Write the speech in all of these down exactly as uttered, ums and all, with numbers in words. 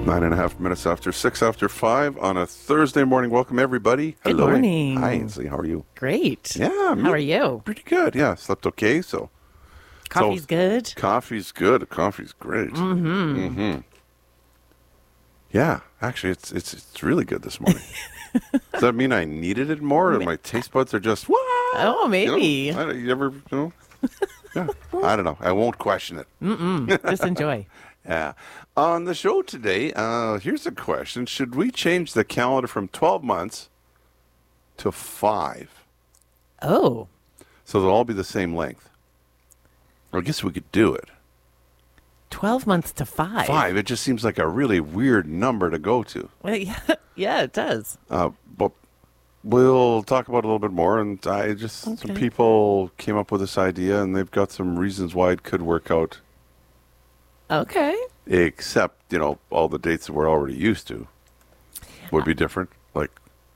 Nine and a half minutes after six after five on a Thursday morning. Welcome, everybody. Good Hello. morning. Hi, Ainsley. How are you? Great. Yeah. How are you? Pretty good. Yeah. Slept okay. So Coffee's so, good. Coffee's good. Coffee's great. Mm-hmm. Mm-hmm. Yeah. Actually, it's it's it's really good this morning. Does that mean I needed it more, or my taste buds are just what? Oh, maybe. You, know, I, you ever, you know? Yeah. I don't know. I won't question it. Mm-mm. Just enjoy. Yeah. On the show today, uh, here's a question. Should we change the calendar from twelve months to five? Oh. So they'll all be the same length. I guess we could do it. twelve months to five. Five. It just seems like a really weird number to go to. Well, yeah, yeah, it does. Uh, but we'll talk about it a little bit more. And I just, Okay. some people came up with this idea, and they've got some reasons why it could work out. Okay. Except, you know, all the dates that we're already used to would be different. Like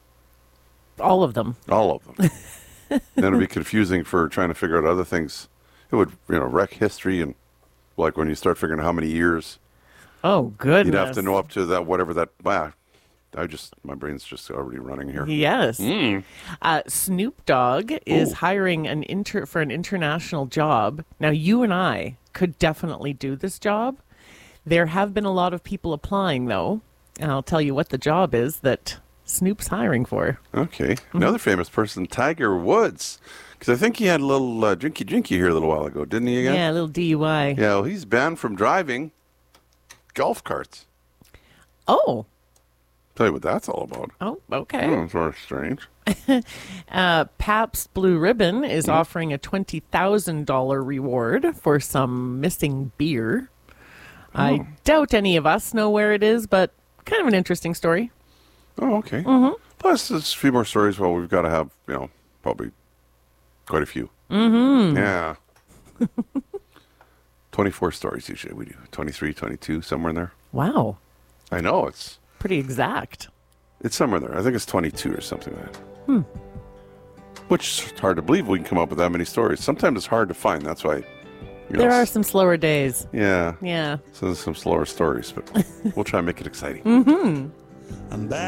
All of them. all of them. Then it'd be confusing for trying to figure out other things. It would, you know, wreck history, and like when you start figuring out how many years, Oh, goodness. you'd have to know up to that, whatever that, wow. I just, my brain's just already running here. Yes. Mm. Uh, Snoop Dogg is Ooh. hiring an inter for an international job. Now, you and I could definitely do this job. There have been a lot of people applying, though. And I'll tell you what the job is that Snoop's hiring for. Okay. Mm-hmm. Another famous person, Tiger Woods. Because I think he had a little uh, drinky drinky here a little while ago, didn't he again? Yeah, a little D U I. Yeah, well, he's banned from driving golf carts. Oh. Tell you what that's all about. Oh, okay. Oh, it's sort of strange. Uh, Pabst Blue Ribbon is Mm-hmm. offering a twenty thousand dollars reward for some missing beer. Oh. I doubt any of us know where it is, but kind of an interesting story. Oh, okay. Mm-hmm. Plus, there's a few more stories. Well, we've got to have, you know, probably quite a few. Mm-hmm. Yeah. twenty-four stories usually we do. twenty-three, twenty-two, somewhere in there. Wow. I know, it's Pretty exact. it's somewhere there. I think it's twenty-two or something like that. Hmm. Which is hard to believe we can come up with that many stories. Sometimes it's hard to find. That's why, you know, There are s- some slower days. Yeah. Yeah. So there's some slower stories, but we'll try and make it exciting. Mm-hmm. I'm back